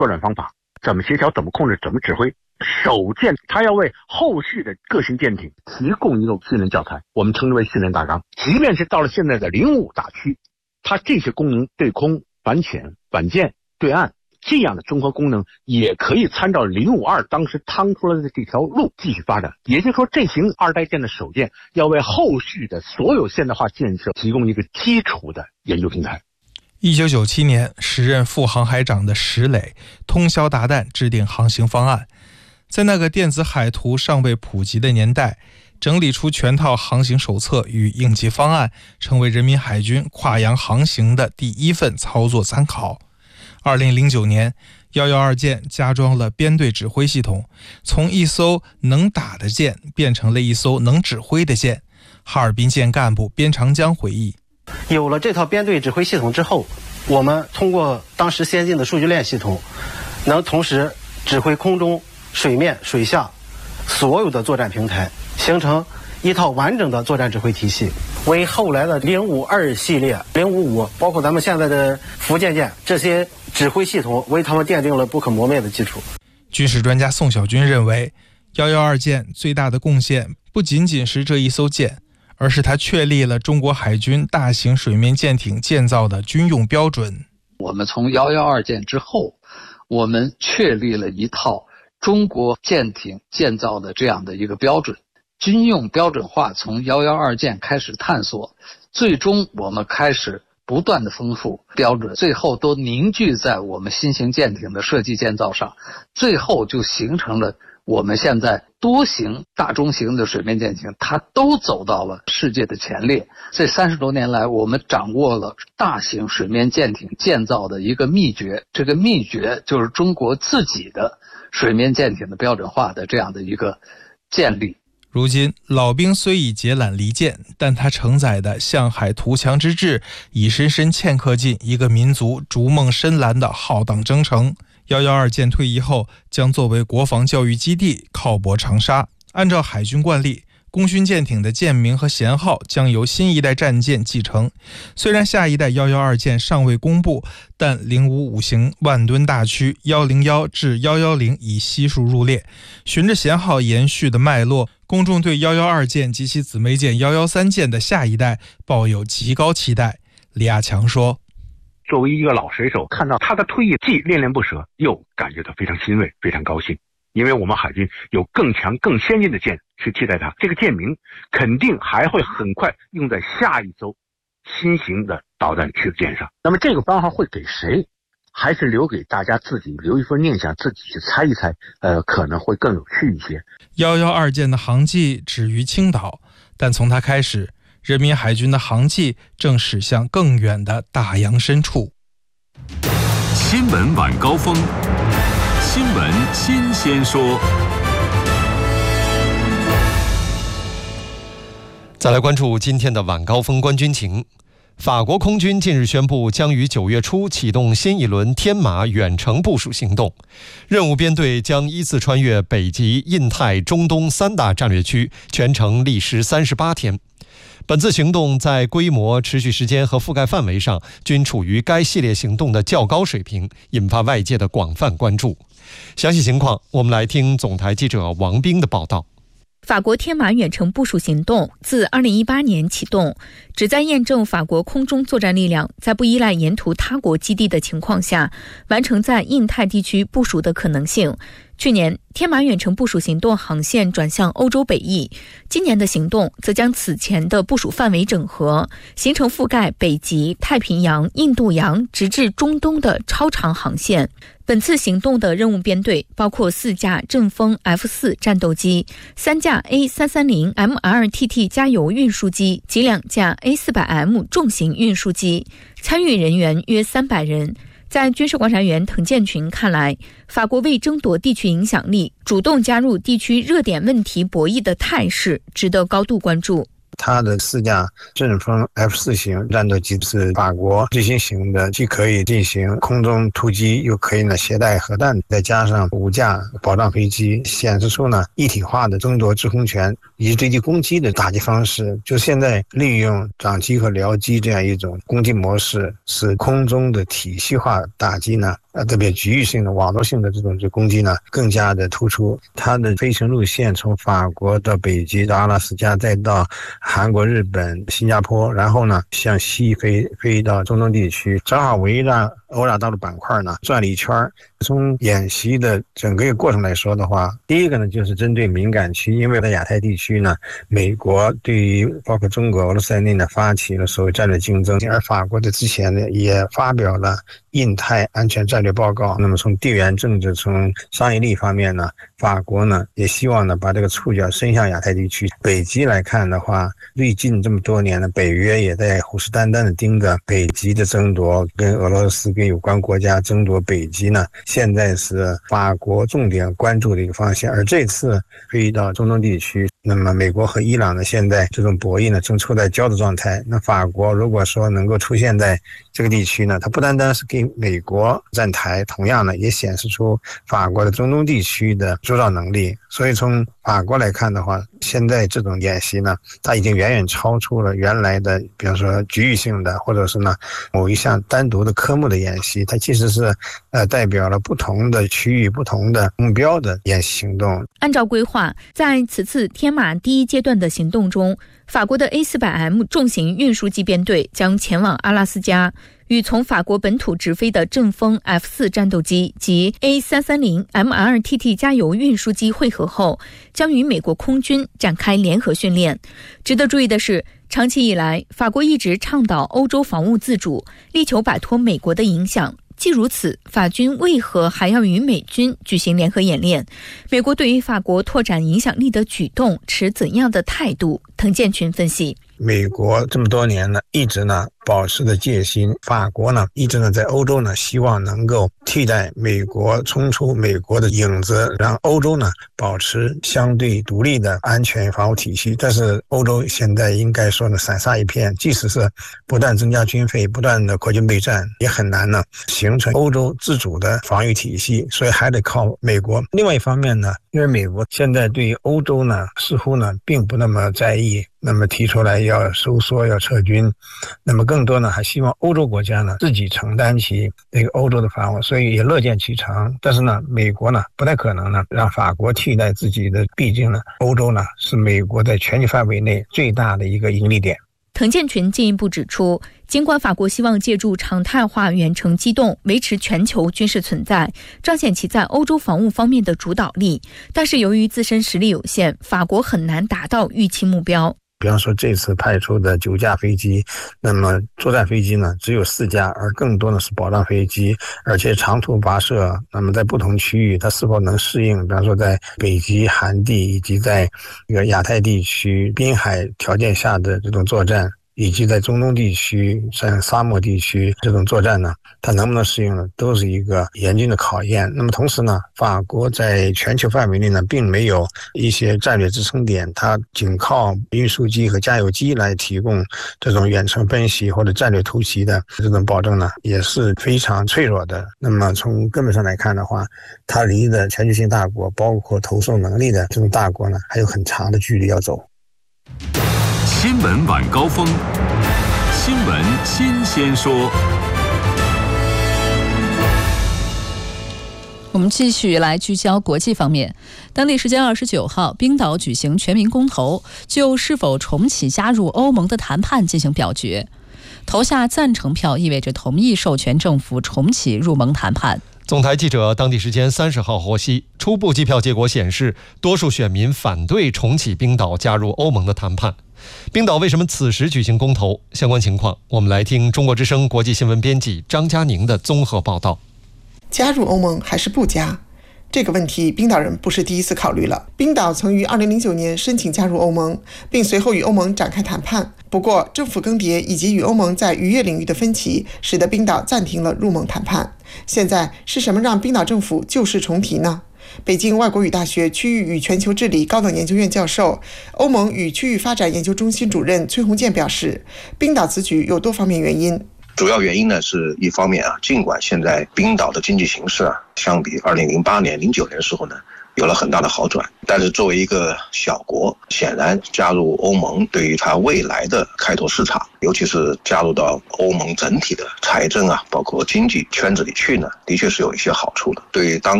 作战方法，怎么协调，怎么控制，怎么指挥。首舰它要为后续的各型舰艇提供一个训练教材，我们称之为训练大纲。即便是到了现在的05大区，它这些功能对空、反潜、反舰、对岸这样的综合功能也可以参照052当时趟出来的这条路继续发展。也就是说，这型2代舰的首舰要为后续的所有现代化建设提供一个基础的研究平台。 1997年，时任副航海长的石磊通宵达旦制定航行方案，在那个电子海图尚未普及的年代，整理出全套航行手册与应急方案，成为人民海军跨洋航行的第一份操作参考。2009年，112舰加装了编队指挥系统，从一艘能打的舰变成了一艘能指挥的舰。哈尔滨舰干部边长江回忆， 有了这套编队指挥系统之后，我们通过当时先进的数据链系统，能同时指挥空中、水面、水下所有的作战平台，形成一套完整的作战指挥体系，为后来的052系列、055，包括咱们现在的福建舰这些指挥系统，为他们奠定了不可磨灭的基础。 军事专家宋小军认为，112舰最大的贡献不仅仅是这一艘舰，而是它确立了中国海军大型水面舰艇建造的军用标准。 我们从112舰之后，我们确立了一套中国舰艇建造的这样的一个标准，军用标准化从112舰开始探索，最终我们开始不断的丰富标准，最后都凝聚在我们新型舰艇的设计建造上，最后就形成了我们现在多型、大中型的水面舰艇，它都走到了世界的前列。这30多年来，我们掌握了大型水面舰艇建造的一个秘诀，这个秘诀就是中国自己的水面舰艇的标准化的这样的一个建立。 如今老兵虽已解揽离舰，但他承载的向海图强之志已深深嵌刻进一个民族逐梦深蓝的浩荡征程。112舰退役后将作为国防教育基地靠泊长沙。按照海军惯例，功勋舰艇的舰名和舷号将由新一代战舰继承。虽然下一代112舰尚未公布，但055型万吨大驱101至110已悉数入列。循着舷号延续的脉络，公众对112舰及其姊妹舰113舰的下一代抱有极高期待。李亚强说， 作为一个老水手，看到他的退役既恋恋不舍，又感觉到非常欣慰，非常高兴。因为我们海军有更强更先进的舰去替代它，这个舰名肯定还会很快用在下一艘新型的导弹驱逐舰上。那么这个番号会给谁，还是留给大家自己留一份念想，自己去猜一猜，可能会更有趣一些。 112舰的航迹止于青岛，但从它开始，人民海军的航迹正驶向更远的大洋深处。 新闻晚高峰，新闻新鲜说。 再来关注今天的晚高峰观军情。法国空军近日宣布，将于9月初启动新一轮天马远程部署行动，任务编队将依次穿越北极、印太、中东3大战略区，全程历时38天。本次行动在规模、持续时间和覆盖范围上均处于该系列行动的较高水平，引发外界的广泛关注。详细情况，我们来听总台记者王冰的报道。 法国天马远程部署行动自2018年启动，旨在验证法国空中作战力量在不依赖沿途他国基地的情况下，完成在印太地区部署的可能性。去年，天马远程部署行动航线转向欧洲北翼，今年的行动则将此前的部署范围整合，形成覆盖北极、太平洋、印度洋直至中东的超长航线。本次行动的任务编队包括4架阵风 F4 战斗机、3架 A330 MRTT 加油运输机及2架 A400M 重型运输机，参与人员约300人。在军事观察员滕建群看来，法国为争夺地区影响力，主动加入地区热点问题博弈的态势值得高度关注。 它的4架阵风 F4 型战斗机是法国最新型的，既可以进行空中突击，又可以携带核弹，再加上5架保障飞机，显示出一体化的争夺制空权， 以对地攻击的打击方式，就现在利用掌击和僚机这样一种攻击模式，使空中的体系化打击呢，特别局域性的网络性的这种攻击呢更加的突出。它的飞行路线从法国到北极到阿拉斯加，再到韩国、日本、新加坡，然后呢向西飞到中东地区，正好围绕欧亚大陆板块呢转了一圈。从演习的整个过程来说的话，第一个呢就是针对敏感区，因为在亚太地区呢，美国对于包括中国、俄罗斯在内呢发起了所谓战略竞争，而法国在之前呢也发表了印太安全战略报告。那么从地缘政治、从商业利益方面呢，法国呢也希望呢把这个触角伸向亚太地区。北极来看的话，最近这么多年呢，北约也在虎视眈眈的盯着北极的争夺，跟俄罗斯跟有关国家争夺北极呢，现在是法国重点关注的一个方向。而这次飞到中东地区，那么美国和伊朗呢现在这种博弈呢正处在焦灼状态。那法国如果说能够出现在这个地区呢，它不单单是给美国站台，同样呢也显示出法国的中东地区的主导能力。所以从法国来看的话，现在这种演习呢，它已经远远超出了原来的比方说局域性的或者是呢某一项单独的科目的演习，它其实是代表了不同的区域、不同的目标的演习行动。 按照规划，在此次天马第一阶段的行动中，法国的 A400M 重型运输机编队将前往阿拉斯加，与从法国本土直飞的阵风 F4 战斗机及 A330 MRTT 加油运输机会合后，将与美国空军展开联合训练。值得注意的是，长期以来，法国一直倡导欧洲防务自主，力求摆脱美国的影响。既如此，法军为何还要与美军举行联合演练？美国对于法国拓展影响力的举动持怎样的态度？滕建群分析。 美国这么多年呢，一直呢保持着戒心。法国呢，一直呢在欧洲呢，希望能够替代美国，冲出美国的影子，让欧洲呢保持相对独立的安全防务体系。但是欧洲现在应该说呢散沙一片，即使是不断增加军费，不断的扩军备战，也很难呢形成欧洲自主的防御体系，所以还得靠美国。另外一方面呢，因为美国现在对于欧洲呢似乎呢并不那么在意，那么提出来要收缩、要撤军，那么更多呢还希望欧洲国家呢自己承担起这个欧洲的防务，所以也乐见其成。但是呢，美国呢不太可能呢让法国替代自己的，毕竟呢欧洲呢是美国在全球范围内最大的一个盈利点。 滕建群进一步指出，尽管法国希望借助常态化远程机动维持全球军事存在，彰显其在欧洲防务方面的主导力，但是由于自身实力有限，法国很难达到预期目标。 比方说这次派出的9架飞机，那么作战飞机呢只有4架，而更多的是保障飞机，而且长途跋涉，那么在不同区域它是否能适应，比方说在北极、寒地以及在这个亚太地区滨海条件下的这种作战，以及在中东地区、像沙漠地区这种作战呢，它能不能适应呢，都是一个严峻的考验。那么同时呢，法国在全球范围内呢，并没有一些战略支撑点，它仅靠运输机和加油机来提供这种远程奔袭或者战略突袭的这种保证呢，也是非常脆弱的。那么从根本上来看的话，它离的全球性大国，包括投送能力的这种大国呢，还有很长的距离要走。 新闻晚高峰，新闻新鲜说。 我们继续来聚焦国际方面。当地时间29号，冰岛举行全民公投，就是否重启加入欧盟的谈判进行表决。投下赞成票意味着同意授权政府重启入盟谈判。 总台记者当地时间30号获悉，初步计票结果显示，多数选民反对重启冰岛加入欧盟的谈判。冰岛为什么此时举行公投？相关情况，我们来听中国之声国际新闻编辑张佳宁的综合报道。 加入欧盟还是不加？这个问题冰岛人不是第一次考虑了。冰岛曾于2009年申请加入欧盟，并随后与欧盟展开谈判。不过政府更迭以及与欧盟在渔业领域的分歧，使得冰岛暂停了入盟谈判。现在是什么让冰岛政府旧事重提呢？北京外国语大学区域与全球治理高等研究院教授、欧盟与区域发展研究中心主任崔洪建表示，冰岛此举有多方面原因。 主要原因呢是一方面尽管现在冰岛的经济形势相比2008年、09年的时候呢有了很大的好转。但是作为一个小国，显然加入欧盟对于它未来的开拓市场，尤其是加入到欧盟整体的财政包括经济圈子里去呢，的确是有一些好处的。对于当